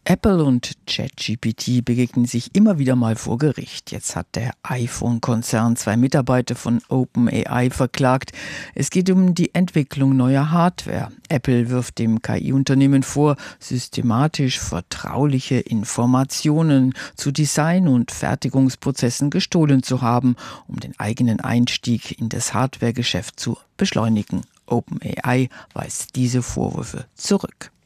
Apple und ChatGPT begegnen sich immer wieder mal vor Gericht. Jetzt hat der iPhone-Konzern 2 Mitarbeiter von OpenAI verklagt. Es geht um die Entwicklung neuer Hardware. Apple wirft dem KI-Unternehmen vor, systematisch vertrauliche Informationen zu Design- und Fertigungsprozessen gestohlen zu haben, um den eigenen Einstieg in das Hardwaregeschäft zu beschleunigen. OpenAI weist diese Vorwürfe zurück.